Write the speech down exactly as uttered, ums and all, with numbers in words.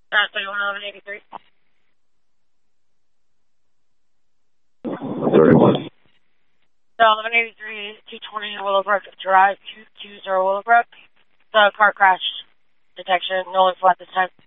Uh, thirty-one eleven eighty-three. thirty-one. So eleven eighty-three, two twenty Willowbrook Drive, two two zero Willowbrook. The car crash detection, no one flat this time.